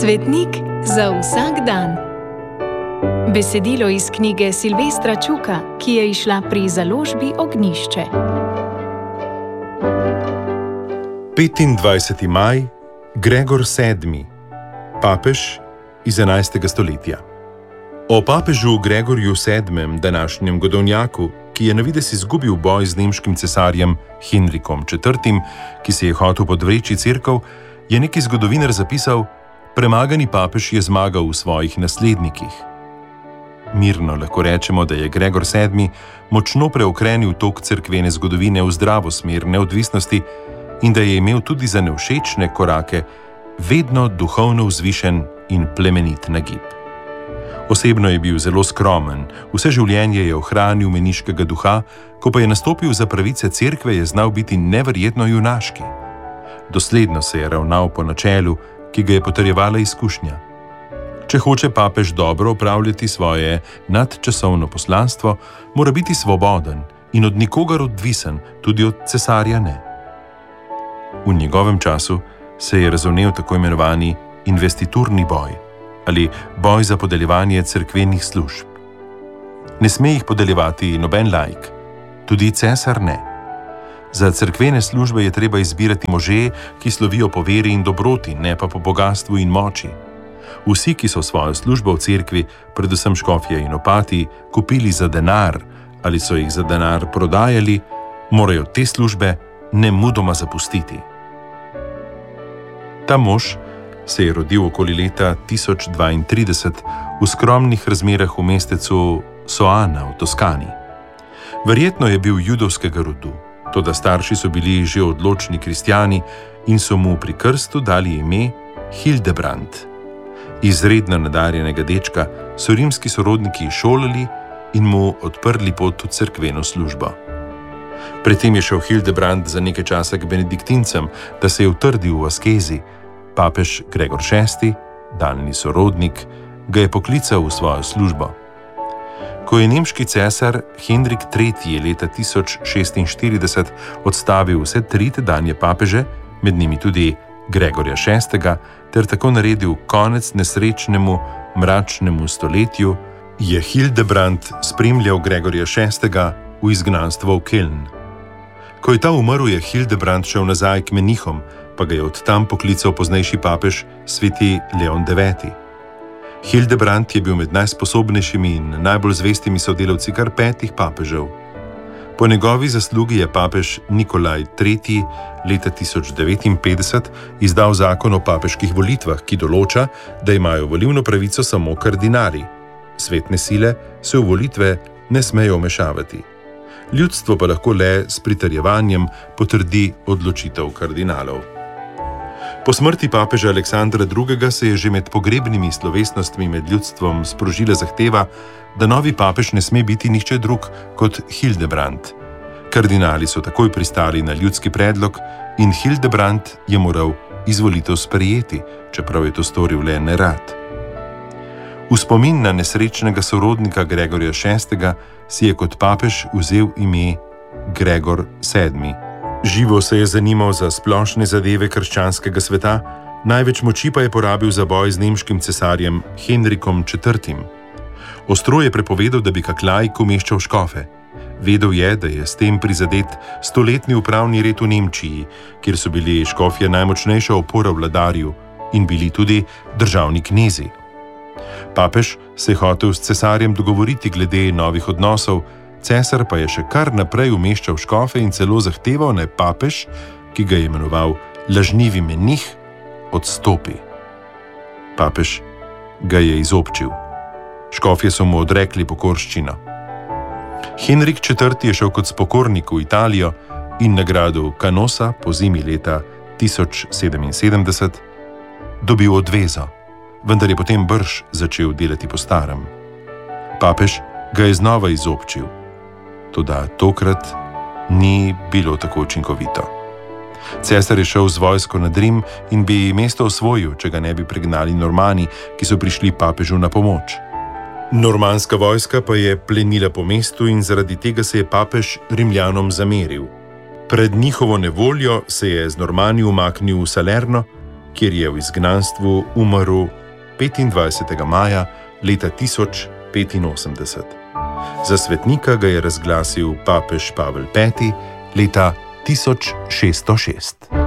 Svetnik za vsak dan. Besedilo iz knjige Silvestra Čuka, ki je izšla pri založbi Ognjišče. 25. maj, Gregor VII., papež iz 11. stoletja. O papežu Gregorju VII., današnjem godovnjaku, ki je na videz izgubil boj z nemškim cesarjem Henrikom IV., ki si je hotel podvreči cerkev, je neki zgodovinar zapisal: premagani papež je zmagal v svojih naslednikih. Mirno lahko rečemo, da je Gregor VII. Močno preokrenil tok cerkvene zgodovine v zdravo smer neodvisnosti in da je imel tudi za nevšečne korake vedno duhovno vzvišen in plemenit nagib. Osebno je bil zelo skromen, vse življenje je ohranil meniškega duha, ko pa je nastopil za pravice cerkve, je znal biti neverjetno junaški. Dosledno se je ravnal po načelu, ki ga je potrjevala izkušnja. Če hoče papež dobro opravljati svoje nadčasovno poslanstvo, mora biti svoboden in od nikogar odvisen, tudi od cesarja ne. V njegovem času se je razvnel tako imenovani investiturni boj ali boj za podeljevanje cerkvenih služb. Ne sme jih podeljevati noben laik, tudi cesar ne. Za cerkvene službe je treba izbirati može, ki slovijo po veri in dobroti, ne pa po bogatstvu in moči. Vsi, ki so svojo službo v cerkvi, predvsem škofje in opati, kupili za denar ali so jih za denar prodajali, morajo te službe nemudoma zapustiti. Ta mož se je rodil okoli leta 1032 v skromnih razmerah v mestecu Soana v Toskani. Verjetno je bil judovskega rodu, toda starši so bili že odločni kristjani in so mu pri krstu dali ime Hildebrand. Izredno nadarjenega dečka so rimski sorodniki šolali in mu odprli pot v cerkveno službo. Predtem je šel Hildebrand za nekaj časa k benediktincem, da se je utrdil v askezi. Papež Gregor VI., daljni sorodnik, ga je poklical v svojo službo. Ko je nemški cesar Henrik III. Leta 1046 odstavil vse tri tedanje papeže, med njimi tudi Gregorja VI., ter tako naredil konec nesrečnemu, mračnemu stoletju, je Hildebrand spremljal Gregorja VI. V izgnanstvo v Keln. Ko je ta umrl, je Hildebrand šel nazaj k menihom, pa ga je od tam poklical poznejši papež sveti Leon IX. Hildebrand je bil med najsposobnejšimi in najbolj zvestimi sodelavci kar 5 papežev. Po njegovi zaslugi je papež Nikolaj III. Leta 1059 izdal zakon o papeških volitvah, ki določa, da imajo volilno pravico samo kardinali. Svetne sile se v volitve ne smejo vmešavati. Ljudstvo pa lahko le s pritrjevanjem potrdi odločitev kardinalov. Po smrti papeža Aleksandra II. Se je že med pogrebnimi slovesnostmi med ljudstvom sprožila zahteva, da novi papež ne sme biti nihče drug kot Hildebrand. Kardinali so takoj pristali na ljudski predlog in Hildebrand je moral izvolitev sprejeti, čeprav je to storil le nerad. V spomin na nesrečnega sorodnika Gregorja VI. Si je kot papež vzel ime Gregor VII. Živo se je zanimal za splošne zadeve krščanskega sveta, največ moči pa je porabil za boj z nemškim cesarjem Henrikom IV. Ostro je prepovedal, da bi kak laik umeščal škofe. Vedel je, da je s tem prizadet stoletni upravni red v Nemčiji, kjer so bili škofje najmočnejša opora vladarju in bili tudi državni knezi. Papež se je hotel s cesarjem dogovoriti glede novih odnosov, cesar pa je še kar naprej umeščal škofe in celo zahteval, naj papež, ki ga je imenoval lažnivi menih, odstopi. Papež ga je izobčil. Škofje so mu odrekli pokorščino. Henrik IV. Je šel kot spokornik v Italijo in na gradu Canosa po zimi leta 1077 dobil odvezo, vendar je potem brž začel delati po starem. Papež ga je znova izobčil, toda tokrat ni bilo tako učinkovito. Cesar je šel z vojsko nad Rim in bi mesto osvojil, če ga ne bi pregnali Normani, ki so prišli papežu na pomoč. Normanska vojska pa je plenila po mestu in zaradi tega se je papež Rimljanom zameril. Pred njihovo nevoljo se je z Normani umaknil v Salerno kjer je v izgnanstvu umrl 25. maja leta 1085. Za svetnika ga je razglasil papež Pavel V. leta 1606.